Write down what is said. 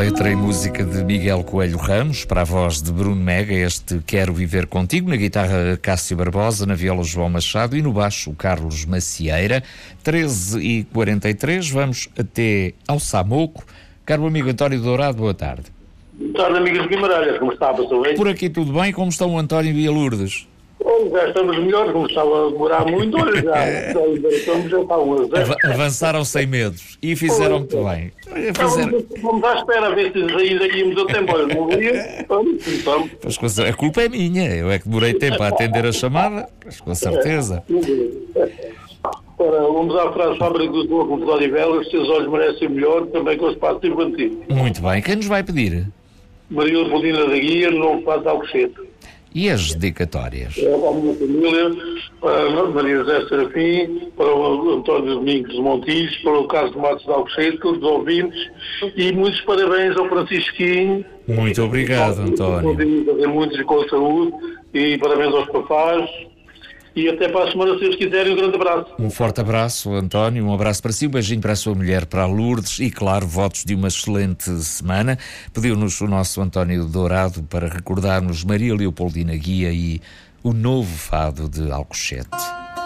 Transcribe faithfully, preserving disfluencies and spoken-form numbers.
letra e música de Miguel Coelho Ramos, para a voz de Bruno Mega, este Quero Viver Contigo, na guitarra Cássio Barbosa, na viola João Machado e no baixo o Carlos Macieira. treze e quarenta e três, vamos até ao Samoco. Caro amigo António Dourado, boa tarde. Boa tarde, amigos de Guimarães, como está, passou bem? Por aqui tudo bem, como estão o António e a Lourdes? Bom, já estamos melhores, como estava a demorar muito, olha, já, já estamos já para umas Av- Avançaram sem medos e fizeram muito bem. Fizeram... Vamos à espera a ver se ainda íamos a tempo, olha, não ia, vamos, vamos. Pois, com cer- a culpa é minha, eu é que demorei tempo a atender a chamada, mas com certeza. Ora, vamos à frase fábrica do Dom de Odivelas, os seus olhos merecem melhor, também com o espaço infantil. Muito bem, quem nos vai pedir? Maria Leopoldina da Guia, não faz Alcochete. E as dedicatórias? Para a minha família, para a Maria José Serafim, para o António Domingos de Montijo, para o Carlos de Matos de Alcochete, todos os ouvintes, e muitos parabéns ao Francisquinho. Muito obrigado, António. Fazer muitos com saúde, e parabéns aos papás, e até para a semana, se Deus quiserem, um grande abraço. Um forte abraço, António, um abraço para si, um beijinho para a sua mulher, para a Lourdes e, claro, votos de uma excelente semana. Pediu-nos o nosso António Dourado para recordarmos Maria Leopoldina Guia e o novo fado de Alcochete.